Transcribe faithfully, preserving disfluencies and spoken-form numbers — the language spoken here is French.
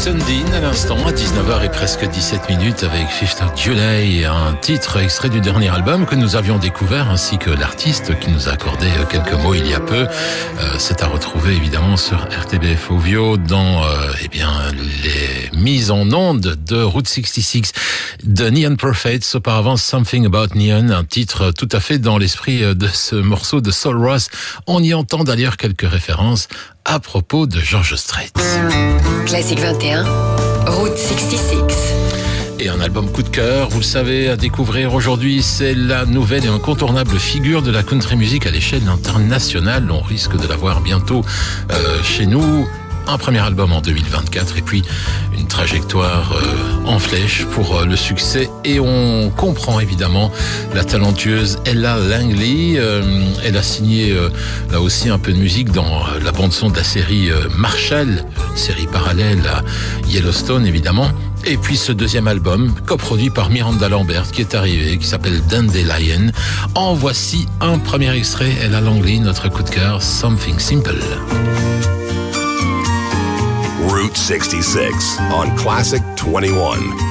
Sundin à l'instant, à dix-neuf heures et presque dix-sept minutes avec Fifth of July, un titre extrait du dernier album que nous avions découvert ainsi que l'artiste qui nous a accordé quelques mots il y a peu. Euh, c'est à retrouver évidemment sur R T B F Audio dans euh, eh bien les mises en ondes de Route soixante-six de Neon Prophets. Auparavant Something About Neon, un titre tout à fait dans l'esprit de ce morceau de Saul Ross. On y entend d'ailleurs quelques références à propos de George Strait. Classique vingt et un, Route soixante-six. Et un album coup de cœur, vous le savez, à découvrir aujourd'hui, c'est la nouvelle et incontournable figure de la country music à l'échelle internationale. On risque de la voir bientôt euh, chez nous. Un premier album en deux mille vingt-quatre et puis une trajectoire euh, en flèche pour euh, le succès. Et on comprend évidemment la talentueuse Ella Langley. Euh, elle a signé euh, là aussi un peu de musique dans euh, la bande-son de la série euh, Marshall, une série parallèle à Yellowstone évidemment. Et puis ce deuxième album, coproduit par Miranda Lambert, qui est arrivé, qui s'appelle Dandelion. En voici un premier extrait. Ella Langley, notre coup de cœur, Something Simple. Route soixante-six on Classic vingt et un.